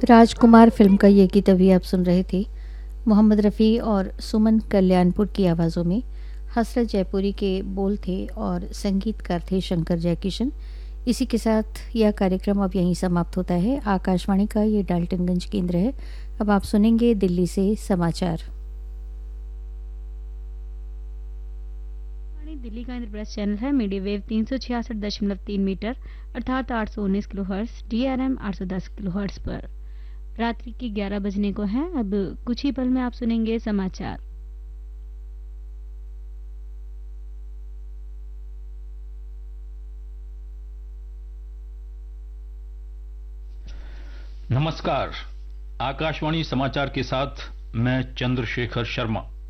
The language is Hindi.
राजकुमार फिल्म का ये गीत अभी आप सुन रहे थे। मोहम्मद रफ़ी और सुमन कल्याणपुर की आवाज़ों में हसरत जयपुरी के बोल थे और संगीतकार थे शंकर जयकिशन। इसी के साथ यह कार्यक्रम अब यहीं समाप्त होता है। आकाशवाणी का ये डाल्टनगंज केंद्र है। अब आप सुनेंगे दिल्ली से समाचार। आकाशवाणी दिल्ली का इंद्रप्रस्थ चैनल है। मीडियम वेव 366.3 मीटर अर्थात 819 किलोहर्ट्ज, DRM 810 किलोहर्ट्ज पर रात्रि के 11 बजने को है। अब कुछ ही पल में आप सुनेंगे समाचार। नमस्कार। आकाशवाणी समाचार के साथ मैं चंद्रशेखर शर्मा।